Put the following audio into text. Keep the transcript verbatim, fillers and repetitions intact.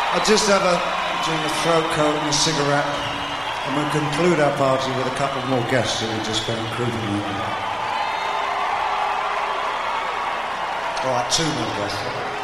I'll just have a drink of throat coat and a cigarette, and we'll conclude our party with a couple more guests that we just spent recruiting with. All right, two more guests.